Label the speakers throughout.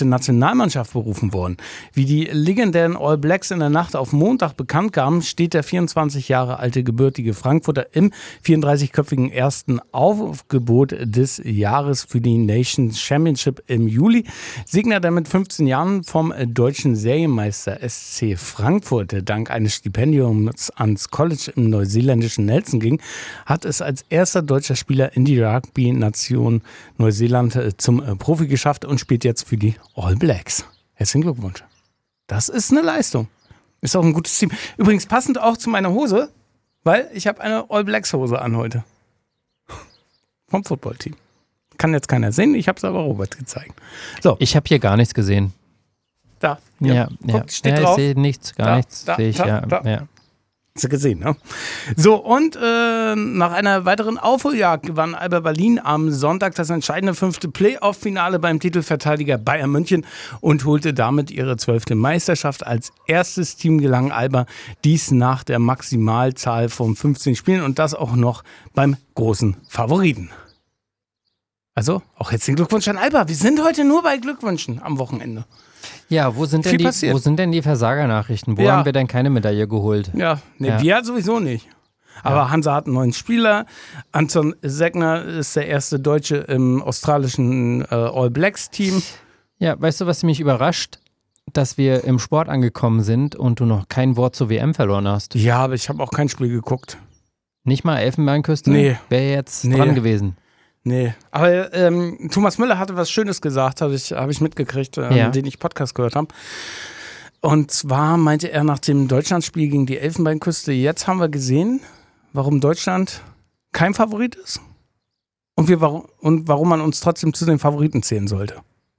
Speaker 1: Nationalmannschaft berufen worden. Wie die legendären All Blacks in der Nacht auf Montag bekannt gaben, steht der 24 Jahre alte gebürtige Frankfurter im 34-köpfigen ersten Aufgebot des Jahres für die Nations Championship im Juli. Signer, der mit 15 Jahren vom deutschen Serienmeister SC Frankfurt dank eines Stipendiums ans College im neuseeländischen Nelson ging, hat es als erster deutscher Spieler in die Rugby-Nation Neuseeland zum Profi geschafft und spielt jetzt für die All Blacks. Herzlichen Glückwunsch. Das ist eine Leistung. Ist auch ein gutes Team. Übrigens passend auch zu meiner Hose, weil ich habe eine All Blacks Hose an heute. Vom Footballteam. Kann jetzt keiner sehen, ich habe es aber Robert gezeigt. So.
Speaker 2: Ich habe hier gar nichts gesehen.
Speaker 1: Da.
Speaker 2: Ja.
Speaker 1: Guck, steht drauf.
Speaker 2: Ich sehe nichts, gar nichts.
Speaker 1: Da,
Speaker 2: sehe ich,
Speaker 1: da.
Speaker 2: ja.
Speaker 1: Hast du gesehen, ne? So, und nach einer weiteren Aufholjagd gewann Alba Berlin am Sonntag das entscheidende 5. Playoff-Finale beim Titelverteidiger Bayern München und holte damit ihre 12. Meisterschaft. Als erstes Team gelang Alba dies nach der Maximalzahl von 15 Spielen und das auch noch beim großen Favoriten. Also, auch herzlichen Glückwunsch an Alba. Wir sind heute nur bei Glückwünschen am Wochenende.
Speaker 2: Ja, wo sind denn die Versagernachrichten? Wo haben wir denn keine Medaille geholt?
Speaker 1: Wir sowieso nicht. Aber Hansa hat einen neuen Spieler. Anton Segner ist der erste Deutsche im australischen All Blacks Team.
Speaker 2: Ja, weißt du, was mich überrascht? Dass wir im Sport angekommen sind und du noch kein Wort zur WM verloren hast.
Speaker 1: Ja, aber ich habe auch kein Spiel geguckt.
Speaker 2: Nicht mal Elfenbeinküste?
Speaker 1: Nee.
Speaker 2: Wäre jetzt dran gewesen.
Speaker 1: Nee, aber Thomas Müller hatte was Schönes gesagt, habe ich mitgekriegt, den ich Podcast gehört habe. Und zwar meinte er nach dem Deutschlandspiel gegen die Elfenbeinküste, jetzt haben wir gesehen, warum Deutschland kein Favorit ist und warum man uns trotzdem zu den Favoriten zählen sollte.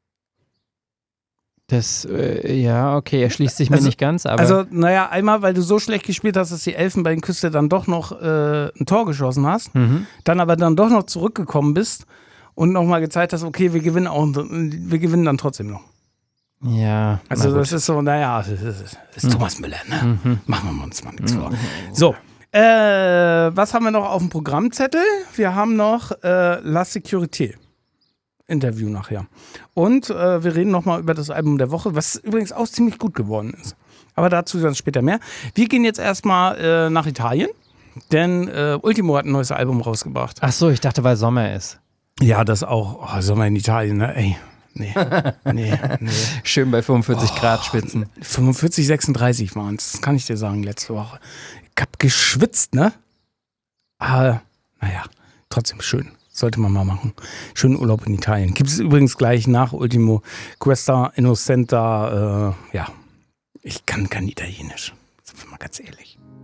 Speaker 2: Das, okay, erschließt sich mir nicht ganz, aber...
Speaker 1: Also, einmal, weil du so schlecht gespielt hast, dass die Elfenbeinküste dann doch noch ein Tor geschossen hast, dann aber dann doch noch zurückgekommen bist und nochmal gezeigt hast, okay, wir gewinnen dann trotzdem noch.
Speaker 2: Ja.
Speaker 1: Also das ist so, das ist Thomas Müller, ne? Machen wir uns mal nichts vor. So, was haben wir noch auf dem Programmzettel? Wir haben noch La Sécurité. Interview nachher. Und wir reden nochmal über das Album der Woche, was übrigens auch ziemlich gut geworden ist. Aber dazu dann später mehr. Wir gehen jetzt erstmal nach Italien, denn Ultimo hat ein neues Album rausgebracht.
Speaker 2: Ach so, ich dachte, weil Sommer ist.
Speaker 1: Ja, das auch. Oh, Sommer in Italien, ne? Ey. Nee.
Speaker 2: Schön bei 45 Grad Spitzen.
Speaker 1: 45, 36 waren es. Das kann ich dir sagen, letzte Woche. Ich hab geschwitzt, ne? Aber, trotzdem schön. Sollte man mal machen. Schönen Urlaub in Italien. Gibt es übrigens gleich nach Ultimo Questa Innocenta. Ich kann kein Italienisch. Sind wir mal ganz ehrlich.